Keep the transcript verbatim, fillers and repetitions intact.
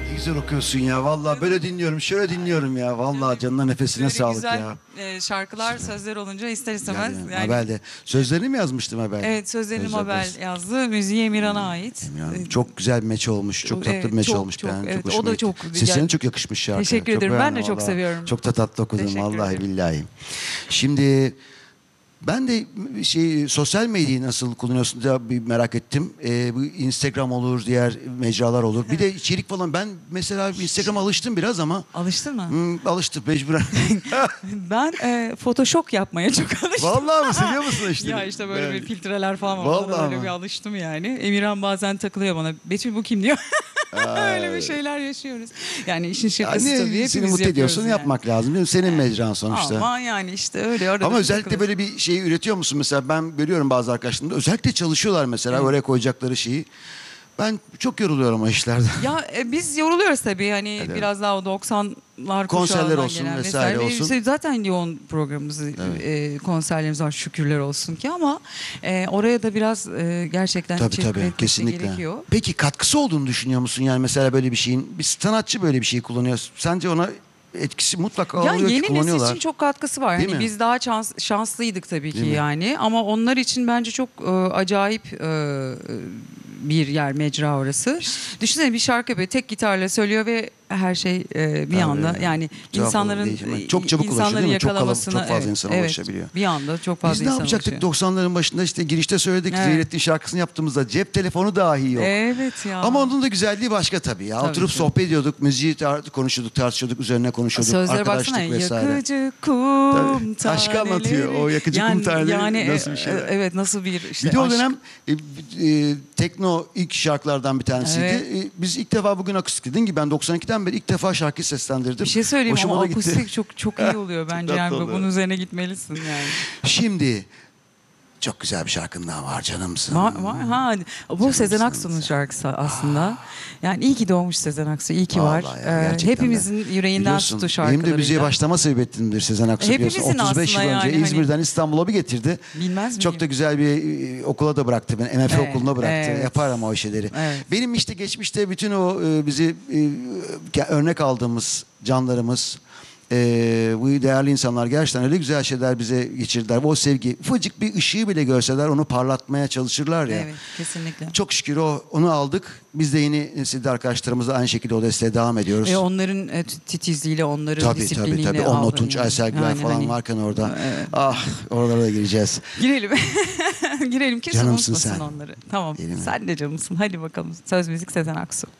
Ne güzel okuyorsun ya. Vallahi böyle dinliyorum, şöyle dinliyorum ya. Vallahi canına nefesine Böyle sağlık güzel ya. e, şarkılar, sözler olunca ister istemez. Yani, Yani, Mabel'de. Sözlerini mi yazmıştı Mabel? evet, sözlerini Sözler Mabel bas- yazdı. Müziği Emirhan'a ait. Yani E, çok güzel bir meç olmuş. Çok tatlı Evet, bir meç çok, olmuş. çok, Ben evet, çok o hoşuma da gitti. çok Sesine yani- çok yakışmış şarkı. Teşekkür Çok ederim. Ben beğendim de çok vallahi. seviyorum. Çok da tatlı okudun Teşekkür vallahi ederim. billahi. Şimdi ben de şey sosyal medyayı nasıl kullanıyorsun diye bir merak ettim. Ee, bu Instagram olur, diğer mecralar olur. Bir de içerik falan. Ben mesela Instagram'a alıştım biraz ama Alıştın mı? hmm, alıştım mecburen. Ben e, Photoshop yapmaya çok alıştım. Vallahi mi seviyor musun işte? Ya işte böyle Ben- bir filtreler falan var. Vallahi Onlara böyle mi? bir alıştım yani. Emirhan bazen takılıyor bana. Betül bu kim diyor. Öyle bir şeyler yaşıyoruz. Yani işin şakası Yani tabii. Hepimiz seni mutlu yapıyoruz ediyorsun yani. yapmak lazım. Değil mi? Senin mecran sonuçta. Ama yani işte öyle arada Ama bir özellikle takılıyorsun. böyle bir şeyi üretiyor musun? Mesela ben görüyorum bazı arkadaşlarımda özellikle çalışıyorlar mesela Evet. oraya koyacakları şeyi. Ben çok yoruluyorum o işlerde. Ya e, biz yoruluyoruz tabii hani Evet. biraz daha o doksanlar Konserler kuşağından olsun, gelen vesaire olsun. İşte zaten yoğun programımız, e, konserlerimiz var şükürler olsun ki ama e, oraya da biraz e, gerçekten Tabii içerik tabii üretmesi kesinlikle. gerekiyor. Peki katkısı olduğunu düşünüyor musun? Yani mesela böyle bir şeyin bir sanatçı böyle bir şeyi kullanıyor. Sence ona etkisi mutlaka Ya oluyor ki yeni nesil kullanıyorlar. için çok katkısı var. Değil Hani mi? biz daha şans, şanslıydık tabii ki Değil mi? yani ama onlar için bence çok e, acayip e, bir yer mecra orası. Düşünsene bir şarkı böyle tek gitarla söylüyor ve her şey e, bir Tabii. anda yani Tuhaf insanların değişim. Çok çabuk ulaşıyor insanları değil mi? Çok, kalab- yakalamasına çok fazla evet, insana evet, ulaşabiliyor. bir anda çok fazla Biz ne insan yapacaktık ulaşıyor. doksanların başında işte girişte söyledik. Evet. Zehrettin şarkısını yaptığımızda cep telefonu dahi yok. Evet ya. Ama onun da güzelliği başka tabii ya. Tabii Oturup ki. sohbet ediyorduk, müziği tar- konuşuyorduk, tartışıyorduk, üzerine konuşuyorduk, Sözlere arkadaşlık baksana vesaire. yakıcı kum Tabii, aşkı anlatıyor. taneleri. O yakıcı kum taneleri yani, nasıl bir e, şeyler? Evet nasıl bir işte Bir de o aşk. dönem e, e, tekno ilk şarkılardan bir tanesiydi. Evet. E, biz ilk defa bugün akustik dediğin gibi ben doksan ikiden beri ilk defa şarkı seslendirdim. Bir şey söyleyeyim Hoşuma ama da gitti. akustik çok çok iyi oluyor bence. tatlı Yani oluyor. bunun üzerine gitmelisin yani. Şimdi çok güzel bir şarkın daha var canımsın. Var, var, ha, bu Canımsın Sezen Aksu'nun sen. şarkısı aslında. Yani iyi ki doğmuş Sezen Aksu, iyi ki var. Vallahi ya, Ee, gerçekten hepimizin de. yüreğinden Biliyorsun, tuttu şarkılarıyla. benim de müziğe başlama sebebimdir Sezen Aksu biliyorsun. Hepimizin otuz beş yıl aslında önce yani hani- İzmir'den İstanbul'a bir getirdi. Bilmez miyim? Çok da güzel bir e, okula da bıraktı beni. M F Evet, okuluna bıraktı. evet. Yapar ama o şeyleri. Evet. Benim işte geçmişte bütün o e, bizi e, örnek aldığımız canlarımız, e, bu değerli insanlar gerçekten öyle güzel şeyler bize geçirdiler. O sevgi, ufacık bir ışığı bile görseler onu parlatmaya çalışırlar ya. Evet, kesinlikle. Çok şükür o onu aldık. Biz de yeni nesilde arkadaşlarımızla aynı şekilde o desteğe devam ediyoruz. Ve onların e, titizliğiyle, onların Tabii disipliniyle tabii tabii. Onunla aldın Tunç yani. Aysel Güler Yani falan hani- varken orada. Evet. Ah oralara da gireceğiz. Girelim. Girelim. Kimse Canımsın unutmasın sen. onları. Tamam. Değil mi? Sen de canımsın. Hadi bakalım. Söz müzik Sezen Aksu.